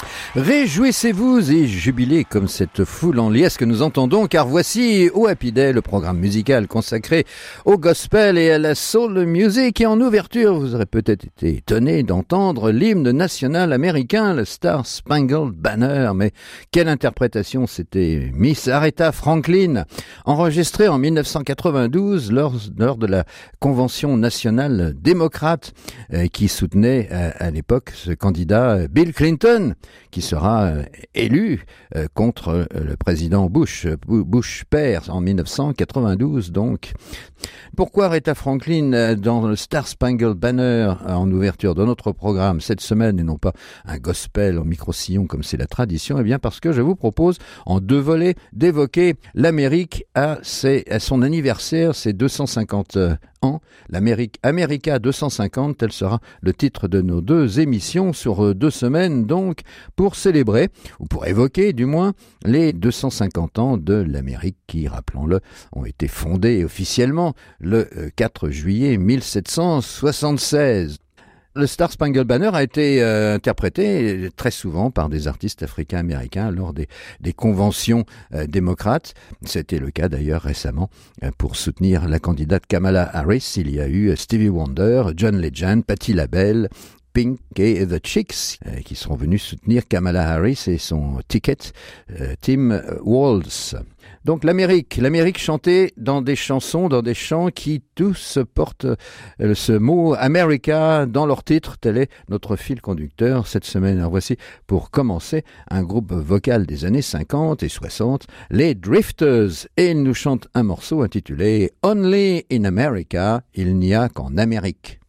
Réjouissez-vous et jubilez comme cette foule en liesse que nous entendons, car voici au Happy Day, le programme musical consacré au gospel et à la soul music. Et en ouverture, vous aurez peut-être été étonné d'entendre l'hymne national américain, le Star Spangled Banner. Mais quelle interprétation! C'était Miss Aretha Franklin, enregistrée en 1992 lors de la Convention nationale démocrate qui soutenait à l'époque ce candidat Bill Clinton, qui sera élu contre le président Bush père en 1992 donc. Pourquoi Aretha Franklin dans le Star Spangled Banner en ouverture de notre programme cette semaine et non pas un gospel en micro-sillon comme c'est la tradition? Eh bien parce que je vous propose en deux volets d'évoquer l'Amérique à son anniversaire, ses 250 ans. L'Amérique America 250, tel sera le titre de nos deux émissions sur 2 semaines donc, pour célébrer, ou pour évoquer du moins, les 250 ans de l'Amérique qui, rappelons-le, ont été fondés officiellement le 4 juillet 1776. Le Star Spangled Banner a été interprété très souvent par des artistes africains-américains lors des conventions démocrates. C'était le cas d'ailleurs récemment pour soutenir la candidate Kamala Harris. Il y a eu Stevie Wonder, John Legend, Patti LaBelle, Pink et The Chicks qui seront venus soutenir Kamala Harris et son ticket Tim Walz. Donc l'Amérique chantée dans des chansons, dans des chants qui tous portent ce mot America dans leur titre. Tel est notre fil conducteur cette semaine. Alors voici pour commencer un groupe vocal des années 50 et 60, les Drifters, et ils nous chantent un morceau intitulé Only in America, il n'y a qu'en Amérique.